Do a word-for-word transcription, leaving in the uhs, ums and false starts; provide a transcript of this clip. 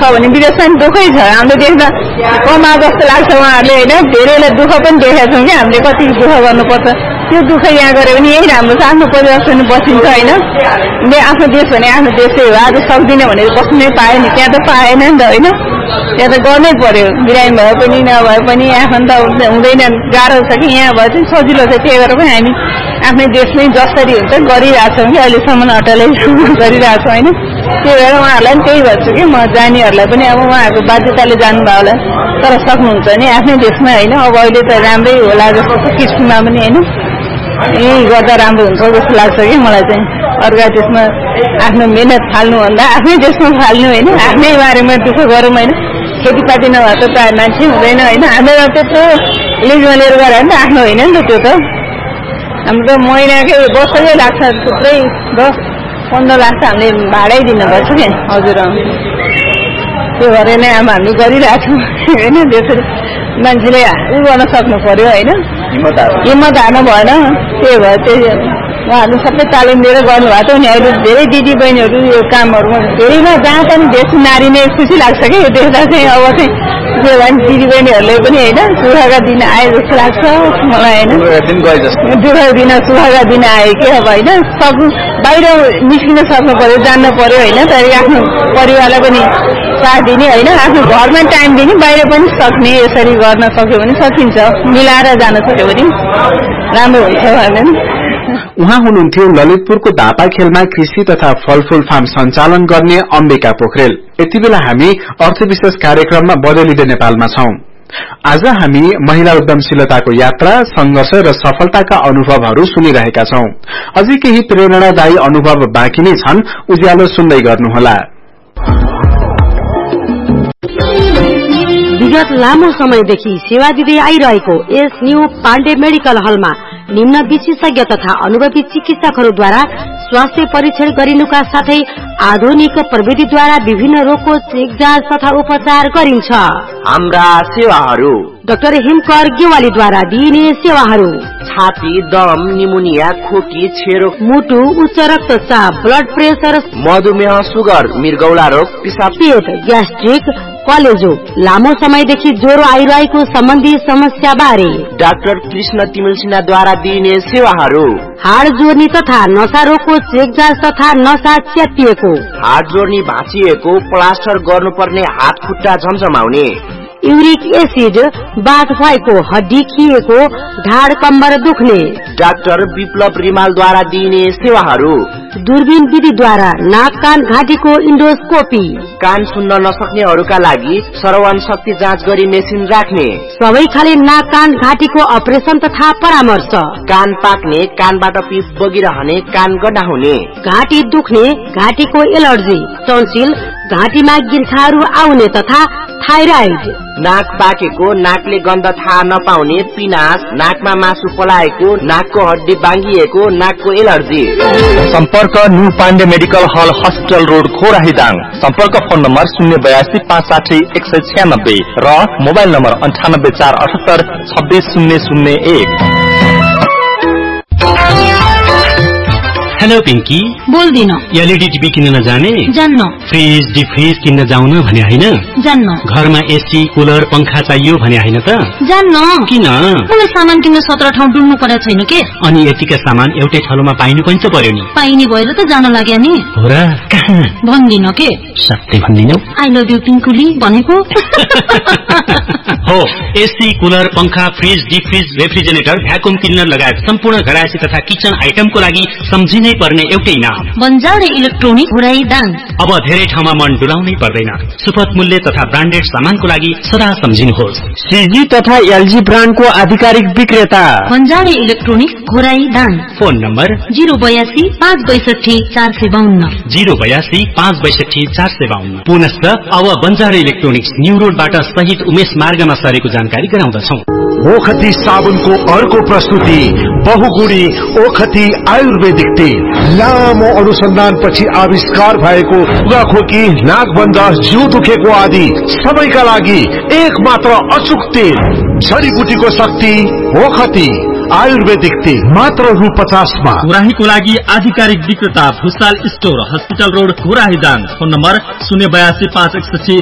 भने विदेशमा पनि दुःखै छ। हाम्रो देशमा कमा जस्तो लाग्छ उहाँहरूले होइन, धेरैलाई दुःख पनि देखेका छौँ कि हामीले कति दुःख गर्नुपर्छ। त्यो दुःख यहाँ गऱ्यो भने यही राम्रो छ, आफ्नो परिवार पनि बसिन्छ होइन। आफ्नो देश भने आफ्नो देशै हो, आज सक्दिनँ भनेर बस्नै पायो नि, त्यहाँ त पाएन नि त होइन, त्यहाँ त गर्नै पर्यो। बिरामी भए पनि नभए पनि आफन्त हुँदैन, गाह्रो छ कि यहाँ भए चाहिँ सजिलो छ। त्यही भएर पनि हामी आफ्नै देशमै जसरी हुन्छ गरिरहेछौँ कि अहिलेसम्म अटलै गरिरहेछौँ होइन। त्यही भएर उहाँहरूलाई पनि त्यही भन्छु कि म जानेहरूलाई पनि अब उहाँहरूको बाध्यताले जानुभयो होला, तर सक्नुहुन्छ नि आफ्नै देशमा होइन। अब अहिले त राम्रै होला जस्तो छ किसिममा पनि होइन, यही गर्दा राम्रो हुन्छ जस्तो लाग्छ कि मलाई चाहिँ। अर्का देशमा आफ्नो मेहनत फाल्नुभन्दा आफ्नै देशमा फाल्नु होइन, आफ्नै बारेमा दुःख गरौँ होइन। खेतीपाती नभए त प्रायः मान्छे हुँदैन होइन। हाम्रो त्यत्रो लिजमा लिएर गएर नि त आफ्नो होइन नि त, त्यो त हाम्रो त महिनाकै वर्षकै लाग्छ, थुप्रै दस पन्ध्र लाख त हामीले भाडै दिनुपर्छ कि हजुर। त्यो भएर नै अब हामी गरिरहेछौँ होइन। त्यसरी मान्छेले उ गर्न सक्नु पर्यो होइन, हिम्मत हार्नु भएन। त्यही भएर त्यही उहाँहरूले सबै तालिम दिएर गर्नुभएको थियो नि। अहिले धेरै दिदी बहिनीहरू यो कामहरूमा धेरैमा जहाँ पनि देश नारी नै खुसी लाग्छ कि यो देख्दा चाहिँ। अब चाहिँ के भने दिदी बहिनीहरूले पनि होइन सुखका दिन आए जस्तो लाग्छ मलाई होइन, दुःखका दिन सुखका दिन आयो कि अब होइन। सक्नु बाहिर निस्किन सक्नु पर्यो, जान्न पर्यो होइन, तर आफ्नो परिवारलाई पनि साथ दिने होइन, आफ्नो घरमा टाइम दिने, बाहिर पनि सक्ने। यसरी गर्न सक्यो भने सकिन्छ, मिलाएर जान सक्यो भने राम्रो हुन्छ होइन। उहाँ हुनुहुन्थ्यो ललितपुरको धापाखेलमा कृषि तथा फलफूल फार्म सञ्चालन गर्ने अम्बिका पोखरेल। यति बेला हामी अर्थविशेष कार्यक्रममा बदलिँदै नेपालमा छौं। आज हामी महिला उद्यमशीलताको यात्रा, संघर्ष र सफलताका अनुभवहरू सुनिरहेका छौं। अझै केही प्रेरणादायी अनुभव बाँकी नै छन्, उज्यालो सुन्दै गर्नुहोला। विगत लामो समयदेखि सेवा दिँदै आइरहेको यस न्यू पाण्डे मेडिकल हलमा निम्न विशेषज्ञ तथा अनुभवी चिकित्सकहरूद्वारा स्वास्थ्य परीक्षण गरिनुका साथै आधुनिक प्रविधिद्वारा विभिन्न रोगको चेक जाँच तथा उपचार गरिन्छ। हाम्रा सेवाहरू: डाक्टर हिमकर गेवालीद्वारा दिइने सेवाहरू: छाती, दम, निमोनिया, खोकी, छेरो, मुटु, उच्च रक्तचाप, ब्लड प्रेसर, मधुमेह, सुगर, मृगौला रोग, पिसाब, पेट, ग्यास्ट्रिक, कलेजो, लामो समयदेखि ज्वरो आइरहेको सम्बन्धी समस्या बारे डाक्टर कृष्ण तिमिल सिन्हाद्वारा दिइने सेवाहरू: हाड जोड्ने तथा नसा रोगको चेक जाँच तथा नसा च्यातिएको, हाड जोड्ने भाँचिएको, प्लास्टर गर्नुपर्ने हात खुट्टा झमझमाउने, युरिक एसिड, बाथ भएको, हड्डी खिएको, ढाड कम्बर दुख्ने, डाक्टर विप्लव रिमालद्वारा दिइने सेवाहरू: दूरबीन विधिद्वारा नाक कान घाँटीको इन्डोस्कोपी, कान सुन्न नसक्नेहरूका लागि श्रवण शक्ति जाँच गरी मेसिन राख्ने, सबै खाले नाक कान घाँटीको अपरेसन तथा परामर्श, कान पाक्ने, कानबाट पिप बगिरहने, कान गड्डा हुने, घाँटी दुख्ने, घाँटीको एलर्जी, टन्सिल, घाँटीमा गिर्खाहरू आउने तथा थाइराइड, नाक पाकेको, नाकले गन्ध थाहा नपाउने, पिनास, नाकमा मासु पलाएको, नाकको हड्डी बाङ्गिएको, नाकको एलर्जी। सम्पर्क न्यू पाण्डे मेडिकल हल, हस्पिटल रोड, खोराहीदाङ। सम्पर्क फोन नम्बर शून्य बयासी पाँच साठी एक सय छ्यानब्बे र मोबाइल नम्बर अन्ठानब्बे चार अठहत्तर छब्बीस शून्य शून्य एक। हेलो पिंकी, बोल्दिन। एलईडी टिभी किन्न जाने? जान्न। फ्रिज डिफ्रिज किन्न जाउन भने हैन? जान्न। घरमा एसी कुलर पंखा चाहियो भने हैन त? जान्न। किन? मलाई सामान किन्न सत्र ठाउँ डुल्नु पर्या छैन के? अनि यतिका सामान एउटै ठाउँमा पाइनु पनि त पर्यो नि। पाइने भएर त जान लाग्या नि। हो र? कहाँ? भन्दिन के? सत्य भन्दिनौ? आई लभ यु पिंकुली भनेको। हो, एसी कुलर पंखा फ्रिज डिफ्रिज रेफ्रिजरेटर भ्याकुम क्लिनर लगायत सम्पूर्ण घरायसी तथा किचन आइटमको लागि सम्झिनै पर्ने एउटै नाम बन्जारे इलेक्ट्रोनिक घोराइदाङ। अब धेरै ठाउँमा मन डुलाउनै पर्दैन। सुपथ मूल्य तथा ब्रान्डेड सामानको लागि सदा सम्झिनुहोस्। सीजी तथा एलजी ब्रान्डको आधिकारिक विक्रेता बन्जारे इलेक्ट्रोनिक घोराइदाङ। फोन नम्बर जीरो बयासी पाँच बैसठी चार सय बाहन्न जीरो बयासी पाँच बैसठी चार सय बाहन्न। पुनश्च अब बन्जारे इलेक्ट्रोनिक्स न्यू रोडबाट सहित उमेश मार्गमा सरेको जानकारी गराउँदछौ। ओखती साबुनको अर्को प्रस्तुति बहुगुणी ओखती आयुर्वेदिक तेल। लामो अनुसन्धान पछि आविष्कार भएको खुगाखोकी, नाकबन्द, जिउ दुखेको आदि सबैका लागि एक मात्र अचुक तेल। जडीबुटीको शक्ति ओखती आयुर्वेदिक तेल मात्र रु पचासमा। गुराहीको लागि आधिकारिक विक्रेता Bhusal store, hospital road, गुराहीदाङ। Phone number शून्य बयासी पाँच एकसठी